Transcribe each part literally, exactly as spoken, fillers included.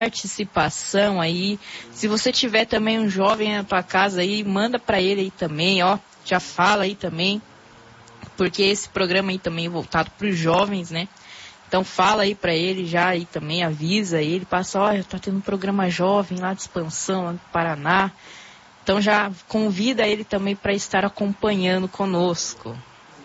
participação aí. Se você tiver também um jovem na tua casa aí, manda para ele aí também, ó. Já fala aí também, porque esse programa aí também é voltado para os jovens, né? Então fala aí para ele já aí também, avisa ele, passa, olha, tá tendo um programa jovem lá de expansão, lá no Paraná. Então já convida ele também para estar acompanhando conosco.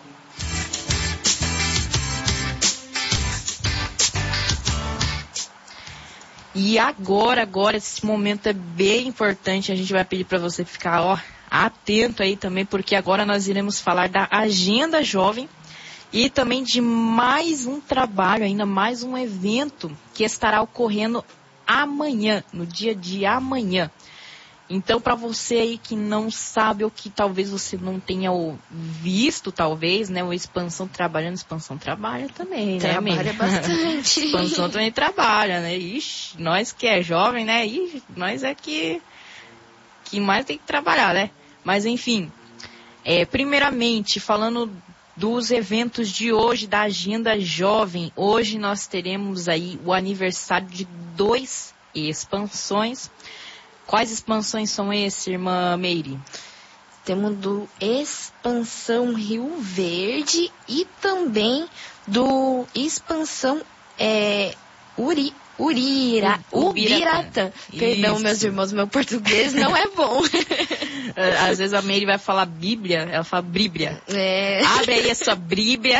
E agora, agora, esse momento é bem importante. A gente vai pedir para você ficar, ó, atento aí também, porque agora nós iremos falar da Agenda Jovem e também de mais um trabalho, ainda mais um evento que estará ocorrendo amanhã, no dia de amanhã. Então, para você aí que não sabe ou que talvez você não tenha visto, talvez, né, o Expansão trabalhando, Expansão trabalha também, né, Trabalha bastante. Expansão também trabalha, né? Ixi, nós que é jovem, né? Ixi, nós é que, que mais tem que trabalhar, né? Mas, enfim, é, primeiramente, falando dos eventos de hoje, da Agenda Jovem, hoje nós teremos aí o aniversário de dois expansões. Quais expansões são esses, irmã Meire? Temos do Expansão Rio Verde e também do Expansão é, Uri, Urira, U, Ubiratã. Perdão, Isso. meus irmãos, meu português não é bom. Às vezes a Meire vai falar Bíblia, ela fala Bíblia. É. Abre aí a sua Bíblia.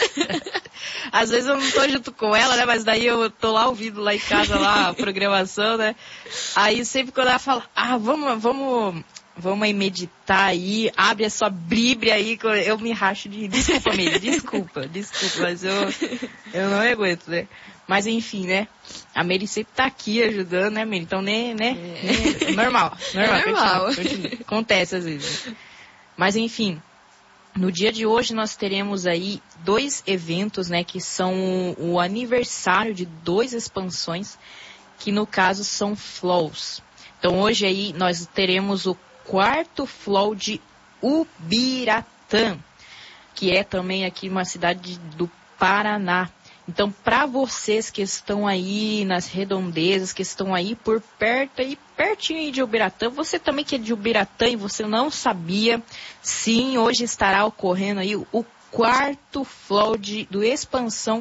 Às vezes eu não tô junto com ela, né? Mas daí eu tô lá ouvindo lá em casa, lá, a programação, né? Aí sempre quando ela fala, ah, vamos, vamos, vamos aí meditar aí, abre a sua Bíblia aí, eu me racho de... Desculpa, Meire, desculpa, desculpa, mas eu, eu não aguento, né? Mas enfim, né? A Meire sempre tá aqui ajudando, né, Meire? Então, né? né? É. Normal, normal. É normal. Continua, continua. Acontece às vezes. Mas enfim... No dia de hoje nós teremos aí dois eventos, né, que são o aniversário de duas expansões, que no caso são flows. Então hoje aí nós teremos o quarto flow de Ubiratã, que é também aqui uma cidade do Paraná. Então, para vocês que estão aí nas redondezas, que estão aí por perto, aí pertinho de Ubiratã, você também que é de Ubiratã e você não sabia, sim, hoje estará ocorrendo aí o quarto flow de, do Expansão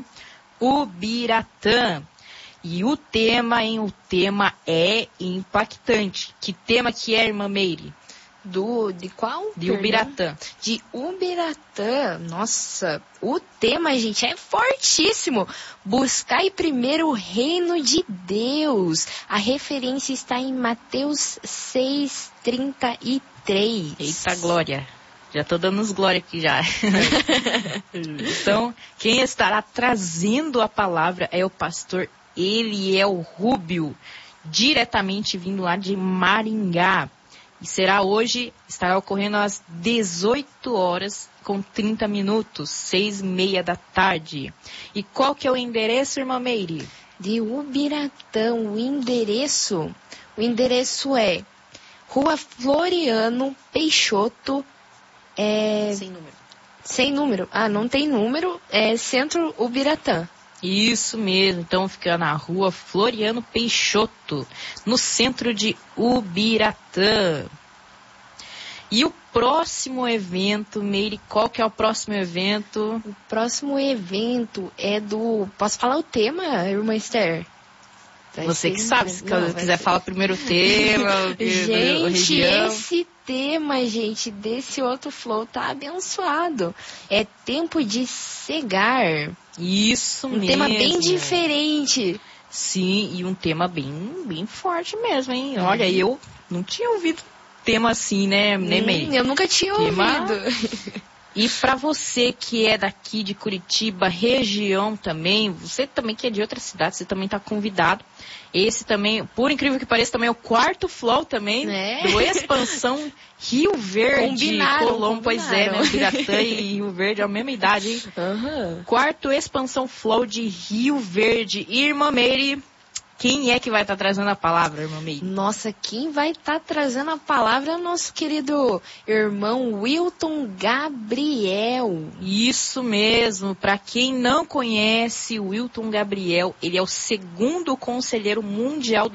Ubiratã. E o tema, hein, o tema é impactante. Que tema que é, irmã Meire? Do, de qual? De Ubiratã. De Ubiratã. Nossa, o tema, gente, é fortíssimo. Buscai primeiro o reino de Deus. A referência está em Mateus seis, trinta e três. Eita, glória. Já tô dando uns glória aqui já. Então, quem estará trazendo a palavra é o pastor Eliel Rubio, diretamente vindo lá de Maringá. E será hoje, estará ocorrendo às dezoito horas com trinta minutos, seis e meia da tarde. E qual que é o endereço, irmã Meire? De Ubiratã, o endereço, o endereço é Rua Floriano Peixoto, é... Sem número. Sem número. Ah, não tem número, é Centro Ubiratã. Isso mesmo, então fica na rua Floriano Peixoto, no centro de Ubiratã. E o próximo evento, Meire, qual que é o próximo evento? O próximo evento é do... Posso falar o tema, irmã Esther? Vai Você que sabe, se não, quiser ser... falar primeiro o tema, o que, gente, o região. Esse tema, gente, desse outro flow tá abençoado. É tempo de cegar. Isso um mesmo. Um tema bem diferente. Sim, e um tema bem, bem forte mesmo, hein? Olha, eu não tinha ouvido tema assim, né, né, Meire? Eu nunca tinha tema... ouvido. E para você que é daqui de Curitiba, região também, você também que é de outra cidade, você também está convidado. Esse também, por incrível que pareça, também é o quarto flow também, é. do Expansão Rio Verde, combinaram, Colombo, pois é, né? Ubiratã e Rio Verde, é a mesma idade, hein? Uhum. Quarto Expansão Flow de Rio Verde. Irmã Meire, Quem é que vai estar trazendo a palavra, irmã Meire? Nossa, quem vai estar trazendo a palavra é o nosso querido irmão Wilton Gabriel. Isso mesmo. Para quem não conhece, o Wilton Gabriel, ele é o segundo conselheiro mundial do